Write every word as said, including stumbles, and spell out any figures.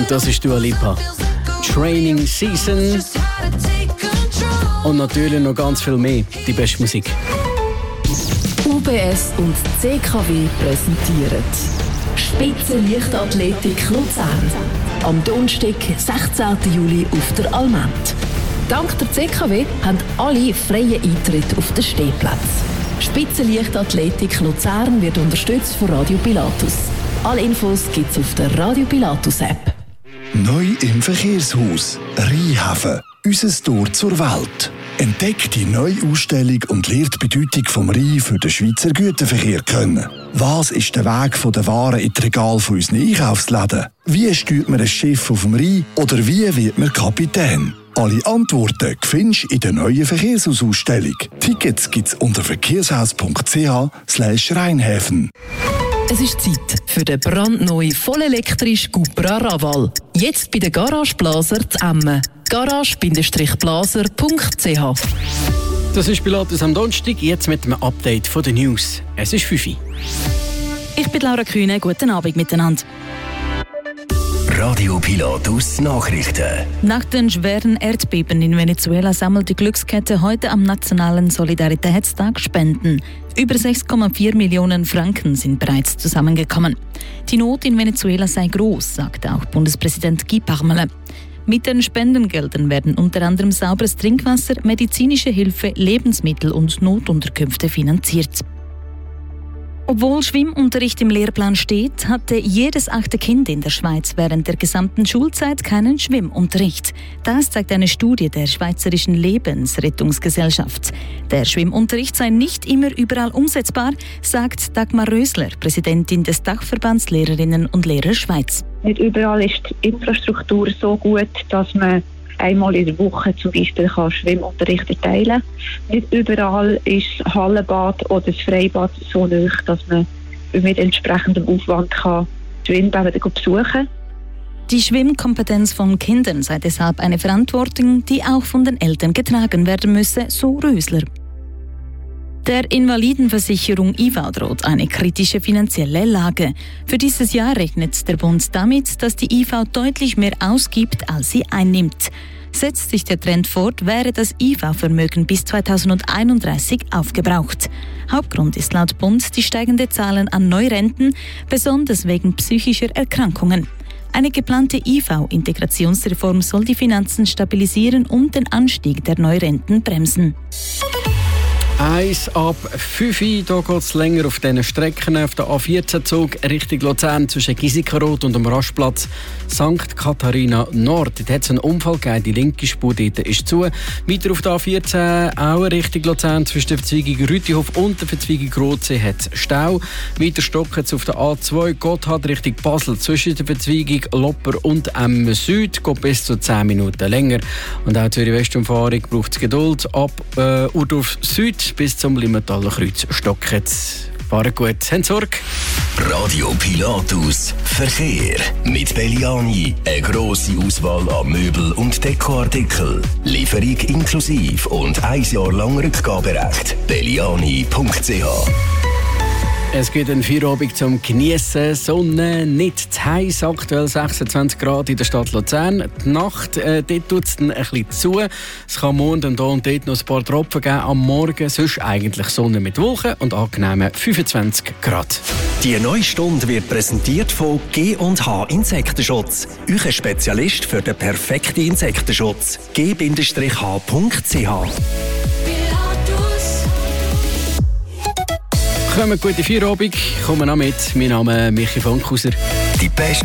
Das ist Dua Lipa. Training Season. Und natürlich noch ganz viel mehr. Die beste Musik. U B S und C K W präsentieren Spitzenleichtathletik Luzern. Am Donnerstag, sechzehnten Juli auf der Almend. Dank der C K W haben alle freien Eintritt auf den Stehplatz. Spitzenleichtathletik Luzern wird unterstützt von Radio Pilatus. Alle Infos gibt's auf der Radio Pilatus App. Neu im Verkehrshaus Rheinhafen. Unser Tor zur Welt. Entdeckt die neue Ausstellung und lernt die Bedeutung vom Rhein für den Schweizer Güterverkehr kennen. Was ist der Weg von der Waren in die Regal von unseren Einkaufsläden? Wie steuert man ein Schiff auf dem Rhein? Oder wie wird man Kapitän? Alle Antworten findest du in der neuen Verkehrshausausstellung. Tickets gibt's unter verkehrshaus punkt c h slash rheinhäfen. Es ist Zeit für den brandneuen vollelektrischen Cupra Raval. Jetzt bei der Garage Blaser zu Emmen. garage Bindestrich blaser Punkt c h. Das ist Pilatus am Donnerstag, jetzt mit einem Update von den News. Es ist fünf Uhr. Ich bin Laura Kühne, guten Abend miteinander. Radio Pilatus Nachrichten. Nach den schweren Erdbeben in Venezuela sammelt die Glückskette heute am Nationalen Solidaritätstag Spenden. Über sechs Komma vier Millionen Franken sind bereits zusammengekommen. Die Not in Venezuela sei groß, sagte auch Bundespräsident Guy Parmelin. Mit den Spendengeldern werden unter anderem sauberes Trinkwasser, medizinische Hilfe, Lebensmittel und Notunterkünfte finanziert. Obwohl Schwimmunterricht im Lehrplan steht, hatte jedes achte Kind in der Schweiz während der gesamten Schulzeit keinen Schwimmunterricht. Das zeigt eine Studie der Schweizerischen Lebensrettungsgesellschaft. Der Schwimmunterricht sei nicht immer überall umsetzbar, sagt Dagmar Rösler, Präsidentin des Dachverbands Lehrerinnen und Lehrer Schweiz. Nicht überall ist die Infrastruktur so gut, dass man einmal in der Woche zum Beispiel kann Schwimmunterricht erteilen kann. Nicht überall ist das Hallenbad oder das Freibad so nah, dass man mit entsprechendem Aufwand kann Schwimmbäder besuchen kann. Die Schwimmkompetenz von Kindern sei deshalb eine Verantwortung, die auch von den Eltern getragen werden müsse, so Rösler. Der Invalidenversicherung I V A droht eine kritische finanzielle Lage. Für dieses Jahr rechnet der Bund damit, dass die I V A deutlich mehr ausgibt, als sie einnimmt. Setzt sich der Trend fort, wäre das I V A-Vermögen bis zweitausendeinunddreißig aufgebraucht. Hauptgrund ist laut Bund die steigenden Zahlen an Neurenten, besonders wegen psychischer Erkrankungen. Eine geplante I V A-Integrationsreform soll die Finanzen stabilisieren und den Anstieg der Neurenten bremsen. eins ab fünf Uhr, hier geht es länger auf diesen Strecken. Auf der A vierzehn Zug Richtung Luzern zwischen Gisikaroth und dem Rastplatz Sankt Katharina Nord. Dort hat es einen Unfall gegeben, die linke Spur dort ist zu. Weiter auf der A vierzehn auch Richtung Luzern zwischen der Verzweigung Rütihof und der Verzweigung Rotsee hat es Stau. Weiter stocken es auf der A zwei Gotthard Richtung Basel zwischen der Verzweigung Lopper und Emmen Süd. Geht bis zu zehn Minuten länger. Und auch Zürich Westumfahrung braucht es Geduld. Ab äh, Urdorf Süd bis zum Limmentaler Kreuz stocken. Fahren gut, haben Sorge. Radio Pilatus Verkehr. Mit Belliani eine grosse Auswahl an Möbel- und Dekoartikeln. Lieferung inklusive und ein Jahr lang Rückgaberecht. belliani punkt c h. Es gibt einen Feierabend zum Geniessen. Sonne, nicht zu heiß, aktuell sechsundzwanzig Grad in der Stadt Luzern. Die Nacht, äh, dort tut es dann ein bisschen zu. Es kann morgen und, und dort noch ein paar Tropfen geben am Morgen. Sonst eigentlich Sonne mit Wolken und angenehme fünfundzwanzig Grad. Die neue Stunde wird präsentiert von G und H Insektenschutz. Euer Spezialist für den perfekten Insektenschutz. g Bindestrich h punkt c h. Kommen gute Feierabend, kommen auch mit. Mein Name ist Michi Funkhauser. Die beste